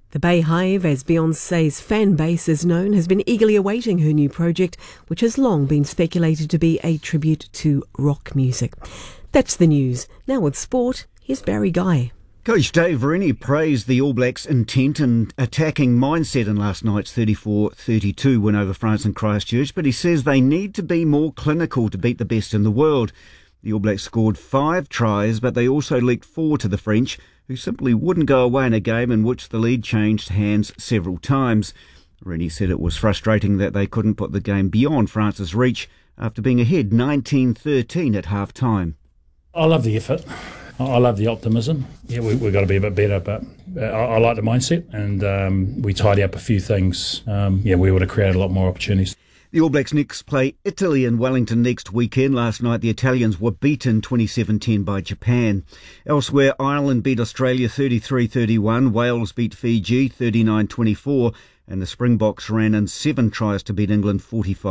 The Bayhive, as Beyoncé's fan base is known, has been eagerly awaiting her new project, which has long been speculated to be a tribute to rock music. That's the news. Now with sport, here's Barry Guy. Coach Dave Verini praised the All Blacks' intent and attacking mindset in last night's 34-32 win over France in Christchurch, but he says they need to be more clinical to beat the best in the world. The All Blacks scored 5 tries, but they also leaked 4 to the French, who simply wouldn't go away in a game in which the lead changed hands several times. Verini said it was frustrating that they couldn't put the game beyond France's reach after being ahead 19-13 at half-time. I love the effort. I love the optimism. Yeah, we've got to be a bit better, but I like the mindset, and we tidy up a few things. We would have created a lot more opportunities. The All Blacks next play Italy in Wellington next weekend. Last night the Italians were beaten 27-10 by Japan. Elsewhere, Ireland beat Australia 33-31, Wales beat Fiji 39-24, and the Springboks ran in 7 tries to beat England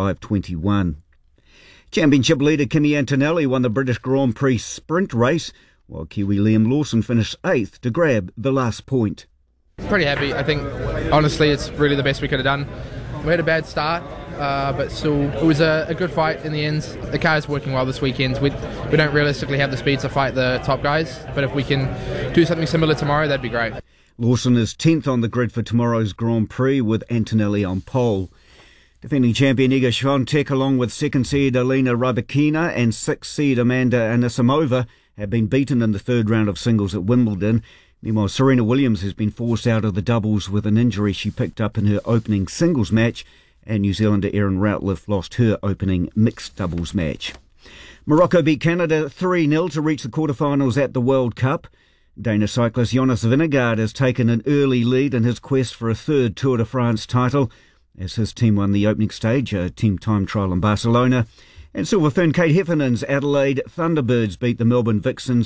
45-21. Championship leader Kimi Antonelli won the British Grand Prix sprint race, while Kiwi Liam Lawson finished 8th to grab the last point. Pretty happy. I think, honestly, it's really the best we could have done. We had a bad start, but still, it was a good fight in the end. The car is working well this weekend. We don't realistically have the speed to fight the top guys, but if we can do something similar tomorrow, that'd be great. Lawson is 10th on the grid for tomorrow's Grand Prix with Antonelli on pole. Defending champion Iga Swiatek, along with 2nd seed Alina Rybakina and 6th seed Amanda Anisimova, have been beaten in the 3rd round of singles at Wimbledon. Meanwhile, Serena Williams has been forced out of the doubles with an injury she picked up in her opening singles match, and New Zealander Erin Routliffe lost her opening mixed doubles match. Morocco beat Canada 3-0 to reach the quarterfinals at the World Cup. Danish cyclist Jonas Vingegaard has taken an early lead in his quest for a 3rd Tour de France title, as his team won the opening stage, a team time trial in Barcelona. And Silver Fern Kate Heffernan's Adelaide Thunderbirds beat the Melbourne Vixens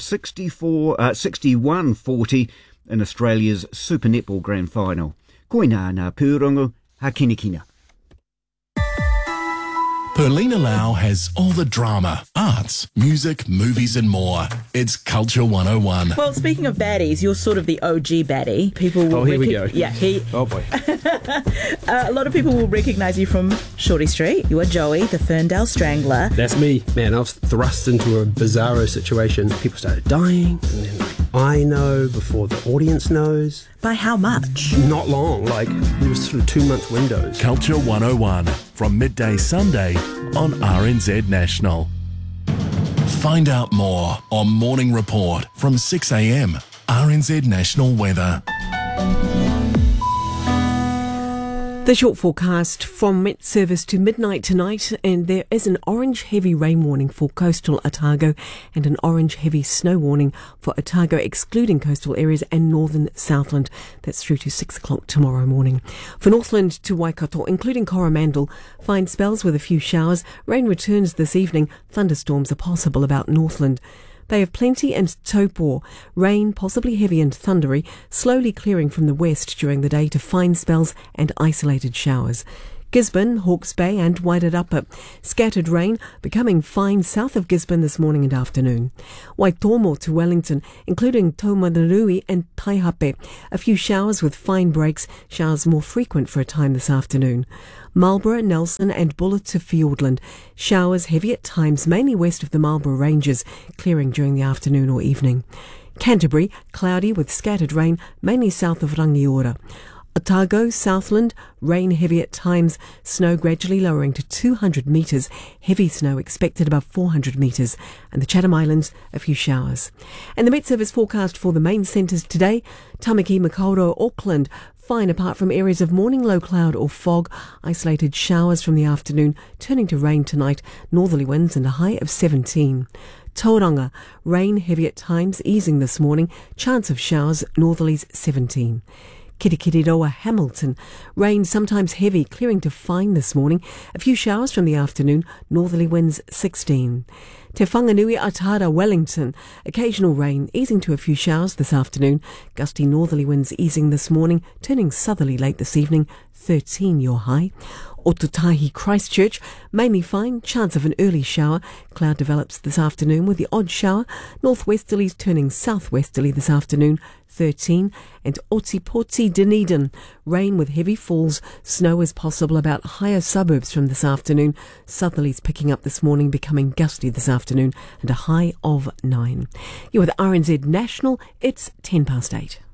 61-40 in Australia's Super Netball Grand Final. Koina ngā pūrongo, hakinikina. Perlina Lau has all the drama, arts, music, movies and more. It's Culture 101. Well, speaking of baddies, you're sort of the OG baddie. People will here we go. Yeah, Oh boy. a lot of people will recognise you from Shorty Street. You are Joey, the Ferndale Strangler. That's me. Man, I was thrust into a bizarro situation. People started dying, and then I know before the audience knows. By how much? Not long, there was sort of 2-month windows. Culture 101 from midday Sunday on RNZ National. Find out more on Morning Report from 6 a.m. RNZ National Weather. The short forecast from Met Service to midnight tonight, and there is an orange heavy rain warning for coastal Otago and an orange heavy snow warning for Otago, excluding coastal areas and northern Southland. That's through to 6 o'clock tomorrow morning. For Northland to Waikato, including Coromandel, fine spells with a few showers. Rain returns this evening. Thunderstorms are possible about Northland. Bay of Plenty and Taupo, rain possibly heavy and thundery, slowly clearing from the west during the day to fine spells and isolated showers. Gisborne, Hawke's Bay and Wairarapa, scattered rain becoming fine south of Gisborne this morning and afternoon. Waitomo to Wellington, including Taumarunui and Taihape, a few showers with fine breaks, showers more frequent for a time this afternoon. Marlborough, Nelson and Buller to Fiordland, showers heavy at times mainly west of the Marlborough Ranges, clearing during the afternoon or evening. Canterbury, cloudy with scattered rain, mainly south of Rangiora. Otago, Southland, rain heavy at times, snow gradually lowering to 200 metres, heavy snow expected above 400 metres, and the Chatham Islands, a few showers. And the Met Service forecast for the main centres today: Tamaki, Makaurau, Auckland, fine apart from areas of morning low cloud or fog, isolated showers from the afternoon, turning to rain tonight, northerly winds and a high of 17. Tauranga, rain heavy at times, easing this morning, chance of showers, northerlies 17. Kirikiriroa, Hamilton, rain sometimes heavy, clearing to fine this morning, a few showers from the afternoon, northerly winds 16. Te Whanganui, Atara, Wellington, occasional rain, easing to a few showers this afternoon, gusty northerly winds easing this morning, turning southerly late this evening, 13 your high. Ōtautahi Christchurch, mainly fine, chance of an early shower. Cloud develops this afternoon with the odd shower. Northwesterlies turning southwesterly this afternoon, 13. And Otipoti, Dunedin, rain with heavy falls. Snow is possible about higher suburbs from this afternoon. Southerlies picking up this morning, becoming gusty this afternoon, and a high of 9. You're with RNZ National. It's 8:10.